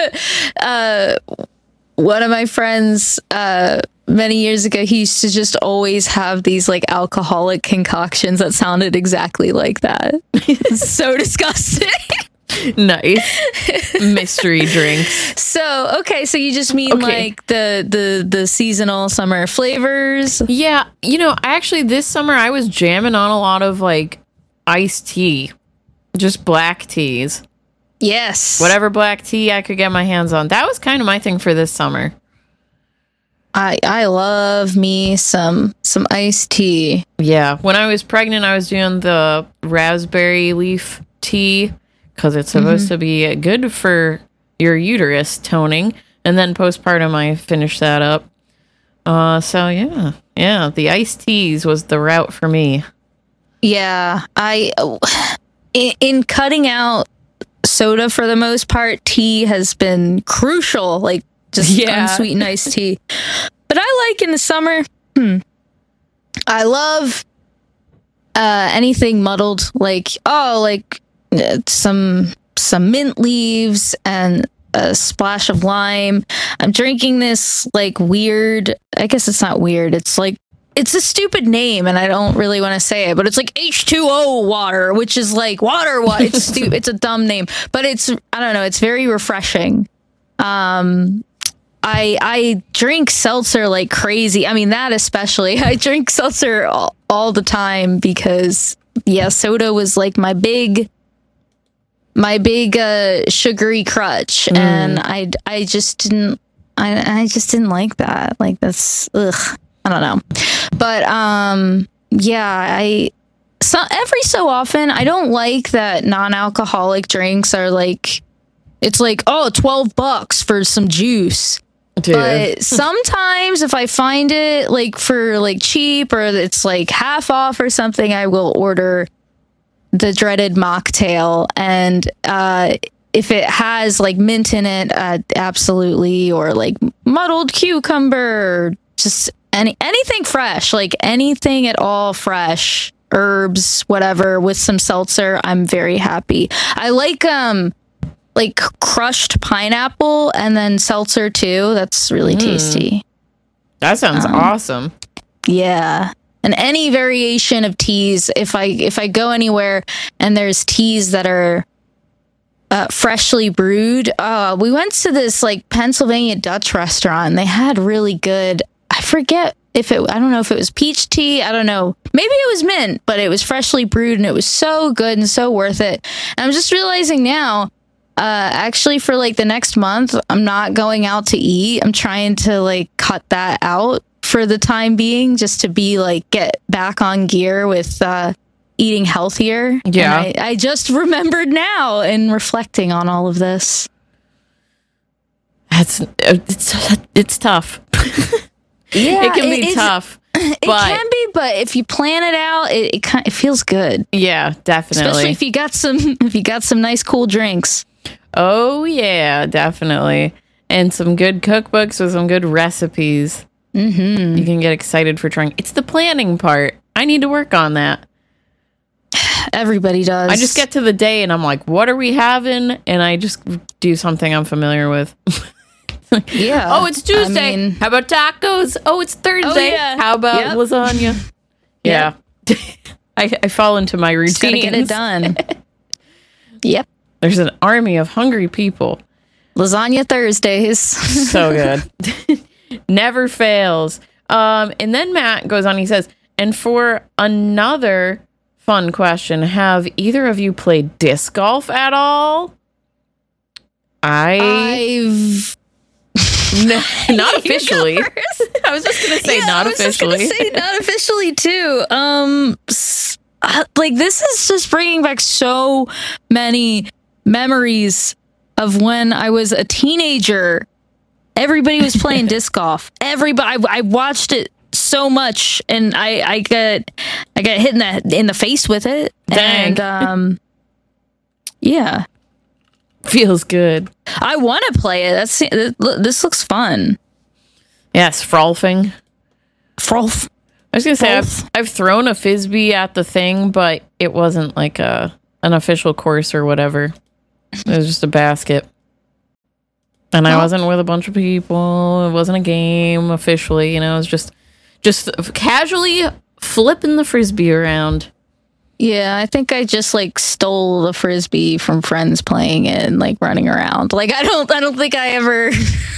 One of my friends, many years ago, he used to just always have these like alcoholic concoctions that sounded exactly like that. It's so disgusting. Nice. Mystery drinks. So, okay, so you just mean like the seasonal summer flavors? Yeah, actually this summer I was jamming on a lot of like iced tea. Just black teas. Yes. Whatever black tea I could get my hands on. That was kind of my thing for this summer. I love me some iced tea. Yeah, when I was pregnant, I was doing the raspberry leaf tea because it's supposed to be good for your uterus toning. And then postpartum, I finished that up. So yeah, the iced teas was the route for me. Yeah, in cutting out soda for the most part, tea has been crucial. Like just unsweetened iced tea. But I like in the summer. I love anything muddled, like some mint leaves and a splash of lime. I'm drinking this like weird. I guess it's not weird. It's like it's a stupid name, and I don't really want to say it, but it's like H2O water, which is like water. It's stupid. It's a dumb name, but I don't know. It's very refreshing. I drink seltzer like crazy. I mean, that especially. I drink seltzer all the time because soda was like my big sugary crutch, and I just didn't like that. Like that's ugh. I don't know. But every so often I don't like that non-alcoholic drinks are like it's like $12 for some juice. Dude. But sometimes if I find it like for like cheap or it's like half off or something, I will order the dreaded mocktail, and if it has like mint in it, absolutely, or like muddled cucumber, just anything fresh, like anything at all fresh, herbs, whatever, with some seltzer, I'm very happy. I like crushed pineapple and then seltzer too. That's really tasty. That sounds awesome. Yeah. And any variation of teas, if I go anywhere and there's teas that are freshly brewed, we went to this like Pennsylvania Dutch restaurant, and they had really good, I don't know if it was peach tea. I don't know. Maybe it was mint, but it was freshly brewed and it was so good and so worth it. And I'm just realizing now, actually for like the next month, I'm not going out to eat. I'm trying to like cut that out for the time being, just to be like, get back on gear with, eating healthier. Yeah. And I just remembered now in reflecting on all of this. It's tough. Yeah, it can be tough. It can be, but if you plan it out, it feels good. Yeah, definitely. Especially if you got some nice cool drinks. Oh yeah, definitely. And some good cookbooks with some good recipes. You can get excited for trying. It's the planning part. I need to work on that. Everybody does. I just get to the day and I'm like, what are we having? And I just do something I'm familiar with. Yeah. Oh, it's Tuesday. How about tacos? Oh, it's Thursday. Oh, yeah. How about lasagna? Yeah. I fall into my routine. Just gotta get it done. Yep. There's an army of hungry people. Lasagna Thursdays. So good. Never fails. And then Matt goes on, he says, and for another fun question, have either of you played disc golf at all? I've not officially. I was just gonna say not officially. Not officially too. Like this is just bringing back so many memories of when I was a teenager. Everybody was playing disc golf. Everybody, I watched it so much, and I got hit in the face with it. Dang. And yeah. Feels good. I want to play it. This looks fun. Yes, frolfing. Frolf. I was gonna say I've thrown a frisbee at the thing, but it wasn't like an official course or whatever. It was just a basket. And I wasn't with a bunch of people. It wasn't a game officially, you know, it was just casually flipping the frisbee around. Yeah, I think I just like stole the frisbee from friends playing it and like running around. Like I don't think I ever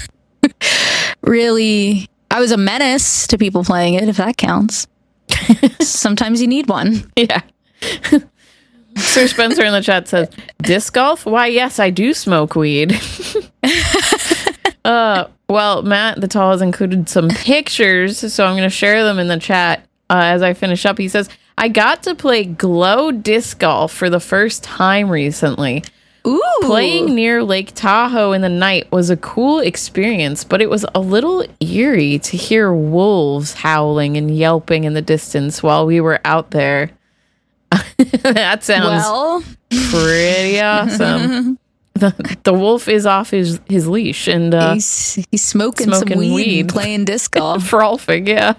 really I was a menace to people playing it, if that counts. Sometimes you need one. Yeah. Sir Spencer in the chat says, disc golf? Why, yes, I do smoke weed. Well, Matt the Tall has included some pictures, so I'm going to share them in the chat as I finish up. He says, I got to play glow disc golf for the first time recently. Ooh. Playing near Lake Tahoe in the night was a cool experience, but it was a little eerie to hear wolves howling and yelping in the distance while we were out there. That sounds pretty awesome. The wolf is off his leash and he's smoking some weed and playing disc golf. Frolfing, yeah.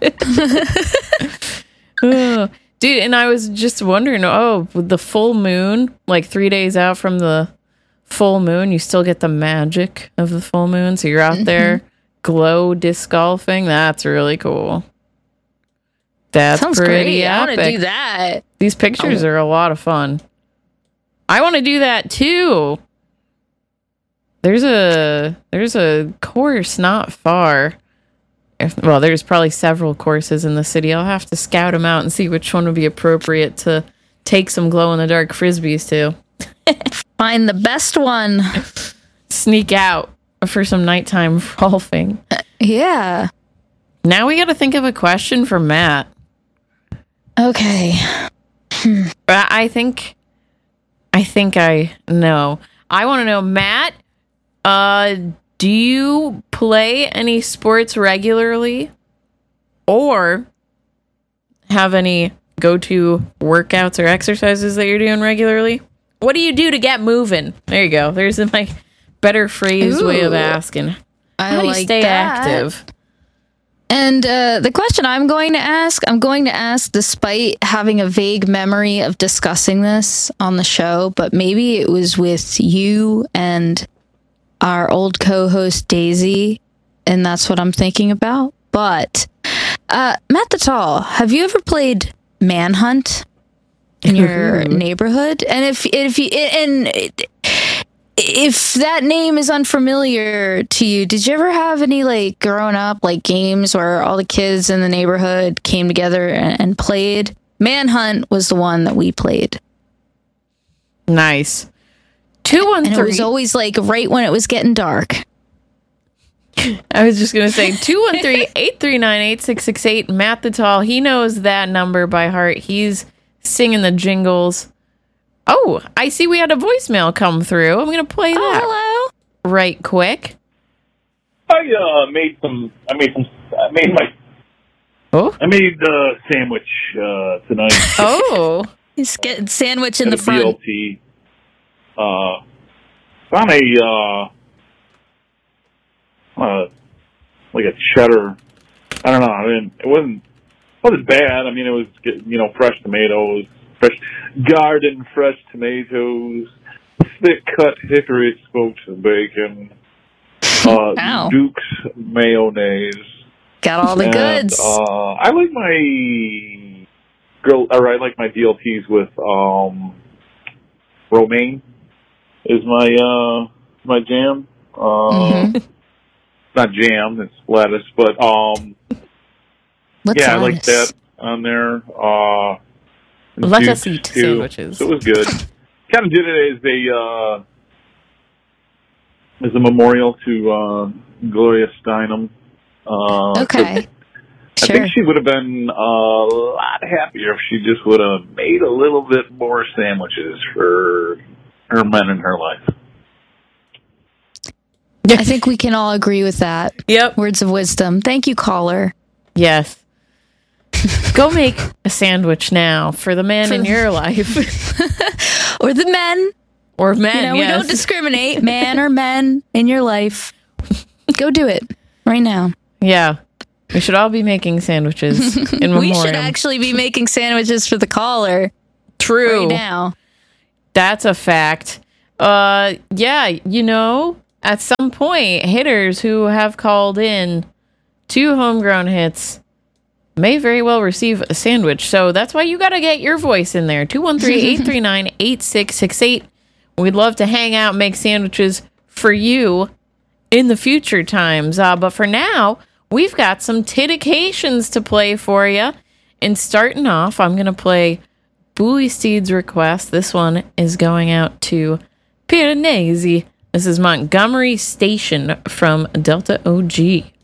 Dude, and I was just wondering, with the full moon, like 3 days out from the full moon, you still get the magic of the full moon. So you're out there glow disc golfing. That's really cool. That's sounds pretty great. epic. I want to do that. These pictures are a lot of fun. I want to do that too. There's a course not far. Well, there's probably several courses in the city. I'll have to scout them out and see which one would be appropriate to take some glow-in-the-dark frisbees to. Find the best one. Sneak out for some nighttime golfing. Yeah. Now we got to think of a question for Matt. Okay. I think I know. I want to know, Matt, do you play any sports regularly or have any go-to workouts or exercises that you're doing regularly? What do you do to get moving? There you go. There's my better phrased way of asking. How do you stay active? And the question I'm going to ask, despite having a vague memory of discussing this on the show, but maybe it was with you and our old co-host Daisy, and that's what I'm thinking about. But Matt the Tall, have you ever played Manhunt in your neighborhood? And if that name is unfamiliar to you, did you ever have any like growing up like games where all the kids in the neighborhood came together and played? Manhunt was the one that we played. Nice. 213. And it was always like right when it was getting dark. I was just going to say 213-839-8668. Matt the Tall, he knows that number by heart. He's singing the jingles. Oh, I see we had a voicemail come through. I'm going to play that hello. Right quick. I made sandwich tonight. Oh. He's getting sandwich in the front. BLT. Found like a cheddar. I don't know. I mean, it wasn't bad. I mean, it was, fresh tomatoes, fresh garden fresh tomatoes, thick cut hickory smoked bacon, Duke's mayonnaise. Got all the goods. I like my DLTs with romaine is my jam. Not jam, it's lettuce, but What's I like that on there. Lettuce eat sandwiches. So it was good. Kind of did it as a memorial to Gloria Steinem. Okay. I think she would have been a lot happier if she just would have made a little bit more sandwiches for her men in her life. I think we can all agree with that. Yep. Words of wisdom. Thank you, caller. Yes. Go make a sandwich now for the men in your life. Or the men. Or men, We don't discriminate. Man or men in your life. Go do it right now. Yeah. We should all be making sandwiches in memoriam. We should actually be making sandwiches for the caller. True. Right now. That's a fact. Yeah, at some point, hitters who have called in 2 homegrown hits may very well receive a sandwich. So that's why you got to get your voice in there. 213-839-8668. We'd love to hang out and make sandwiches for you in the future times. But for now, we've got some titications to play for you. And starting off, I'm going to play Bully Steed's request. This one is going out to Piranesi. This is Montgomery Station from Delta OG.